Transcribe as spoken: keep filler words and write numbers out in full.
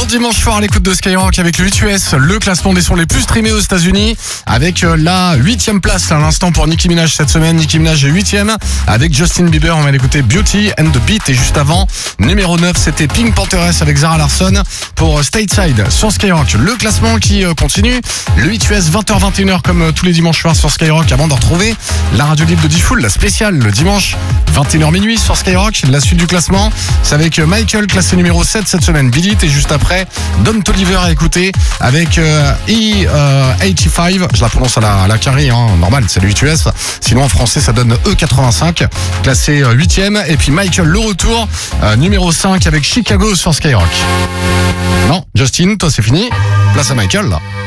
dimanche soir à l'écoute de Skyrock avec le huit U S, le classement des sons les plus streamés aux États-Unis, avec la huitième place à l'instant pour Nicki Minaj cette semaine. Nicki Minaj est huitième avec Justin Bieber. On va l'écouter Beauty and the Beat. Et juste avant, numéro neuf, c'était Pink Pantheress avec Zara Larsson pour Stateside sur Skyrock. Le classement qui continue, le huit U S, vingt heures vingt et une heures comme tous les dimanches soirs sur Skyrock, avant de retrouver la radio libre de D-Fool, la spéciale le dimanche vingt et une heures minuit sur Skyrock. La suite du classement, c'est avec Michael, classé numéro sept cette semaine, Beat It. Et juste après, Don Toliver à écouter avec euh, E quatre-vingt-quinze. Je la prononce à la, à la carré, hein, normal, c'est le huit U S. Sinon en français ça donne E quatre-vingt-cinq, classé huitième. Et puis Michael, le retour, euh, numéro cinq avec Chicago sur Skyrock. Non, Justin, toi c'est fini. Place à Michael là.